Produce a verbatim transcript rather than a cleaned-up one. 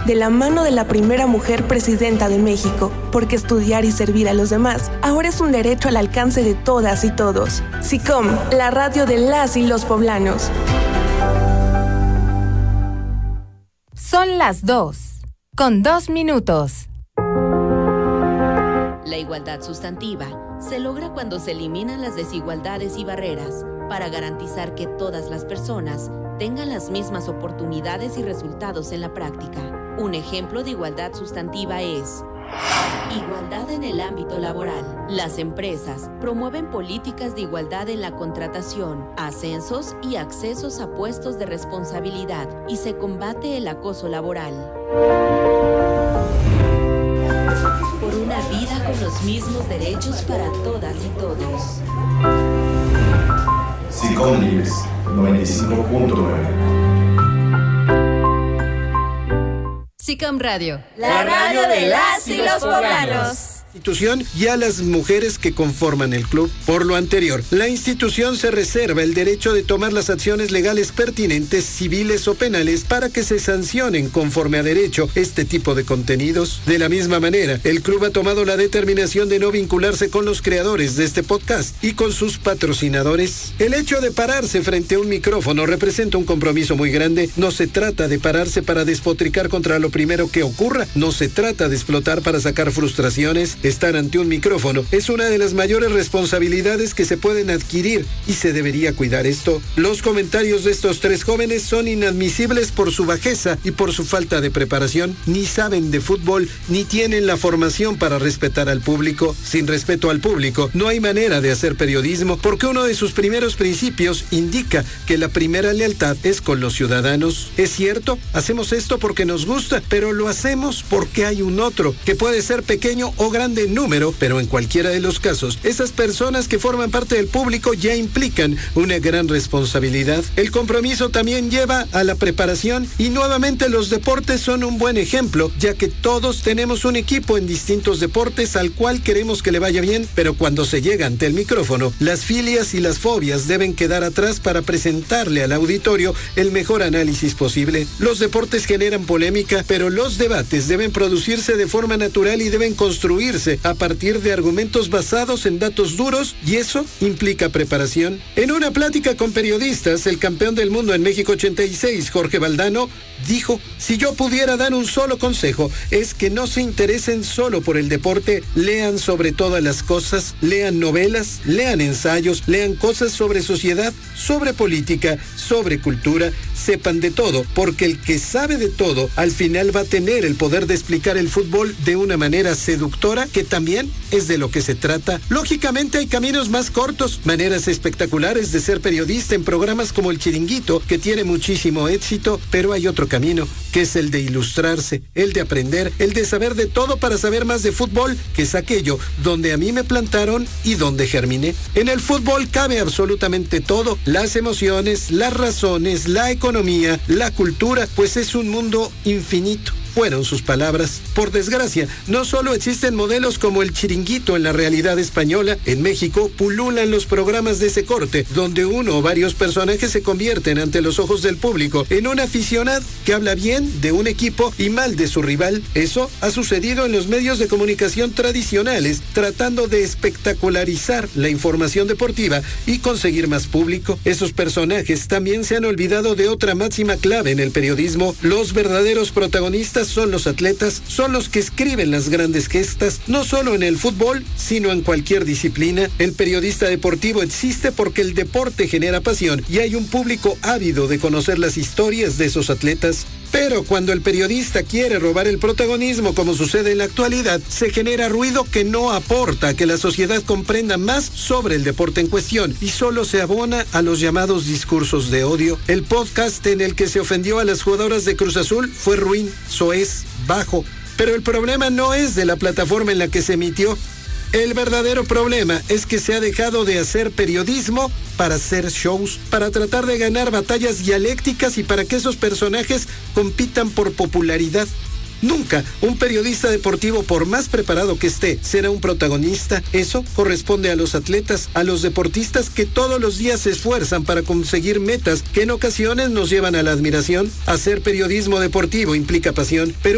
de la mano de la primera mujer presidenta de México, porque estudiar y servir a los demás ahora es un derecho al alcance de todas y todos. SICOM, la radio de las y los poblanos. Son las dos, con dos minutos. La igualdad sustantiva se logra cuando se eliminan las desigualdades y barreras para garantizar que todas las personas tengan las mismas oportunidades y resultados en la práctica. Un ejemplo de igualdad sustantiva es igualdad en el ámbito laboral. Las empresas promueven políticas de igualdad en la contratación, ascensos y accesos a puestos de responsabilidad y se combate el acoso laboral. Por una vida con los mismos derechos para todas y todos. SICOM Libres, noventa y cinco punto nueve. SICOM Radio, la radio de las y los poblanos. Institución y a las mujeres que conforman el club. Por lo anterior, la institución se reserva el derecho de tomar las acciones legales pertinentes, civiles o penales, para que se sancionen conforme a derecho este tipo de contenidos. De la misma manera, el club ha tomado la determinación de no vincularse con los creadores de este podcast y con sus patrocinadores. El hecho de pararse frente a un micrófono representa un compromiso muy grande. No se trata de pararse para despotricar contra lo primero que ocurra. No se trata de explotar para sacar frustraciones. Estar ante un micrófono es una de las mayores responsabilidades que se pueden adquirir y se debería cuidar esto. Los comentarios de estos tres jóvenes son inadmisibles por su bajeza y por su falta de preparación. Ni saben de fútbol ni tienen la formación para respetar al público. Sin respeto al público no hay manera de hacer periodismo, porque uno de sus primeros principios indica que la primera lealtad es con los ciudadanos. Es cierto, hacemos esto porque nos gusta, pero lo hacemos porque hay un otro, que puede ser pequeño o grande en número, pero en cualquiera de los casos, esas personas que forman parte del público ya implican una gran responsabilidad. El compromiso también lleva a la preparación y nuevamente los deportes son un buen ejemplo, ya que todos tenemos un equipo en distintos deportes al cual queremos que le vaya bien, pero cuando se llega ante el micrófono, las filias y las fobias deben quedar atrás para presentarle al auditorio el mejor análisis posible. Los deportes generan polémica, pero los debates deben producirse de forma natural y deben construirse a partir de argumentos basados en datos duros, y eso implica preparación. En una plática con periodistas, el campeón del mundo en México ochenta y seis, Jorge Valdano, dijo: si yo pudiera dar un solo consejo, es que no se interesen solo por el deporte, lean sobre todas las cosas, lean novelas, lean ensayos, lean cosas sobre sociedad, sobre política, sobre cultura, sepan de todo, porque el que sabe de todo, al final va a tener el poder de explicar el fútbol de una manera seductora, que también es de lo que se trata. Lógicamente hay caminos más cortos, maneras espectaculares de ser periodista en programas como El Chiringuito, que tiene muchísimo éxito, pero hay otro camino, que es el de ilustrarse, el de aprender, el de saber de todo para saber más de fútbol, que es aquello donde a mí me plantaron y donde germiné. En el fútbol cabe absolutamente todo, las emociones, las razones, la economía, la cultura, pues es un mundo infinito. Fueron sus palabras. Por desgracia, no solo existen modelos como El Chiringuito en la realidad española, en México pululan los programas de ese corte, donde uno o varios personajes se convierten ante los ojos del público en un aficionado que habla bien de un equipo y mal de su rival. Eso ha sucedido en los medios de comunicación tradicionales, tratando de espectacularizar la información deportiva y conseguir más público. Esos personajes también se han olvidado de otra máxima clave en el periodismo: los verdaderos protagonistas son los atletas, son los que escriben las grandes gestas, no solo en el fútbol, sino en cualquier disciplina. El periodista deportivo existe porque el deporte genera pasión y hay un público ávido de conocer las historias de esos atletas. Pero cuando el periodista quiere robar el protagonismo, como sucede en la actualidad, se genera ruido que no aporta a que la sociedad comprenda más sobre el deporte en cuestión y solo se abona a los llamados discursos de odio. El podcast en el que se ofendió a las jugadoras de Cruz Azul fue ruin, soez, bajo. Pero el problema no es de la plataforma en la que se emitió. El verdadero problema es que se ha dejado de hacer periodismo para hacer shows, para tratar de ganar batallas dialécticas y para que esos personajes compitan por popularidad. Nunca un periodista deportivo, por más preparado que esté, será un protagonista. Eso corresponde a los atletas, a los deportistas que todos los días se esfuerzan para conseguir metas que en ocasiones nos llevan a la admiración. Hacer periodismo deportivo implica pasión, pero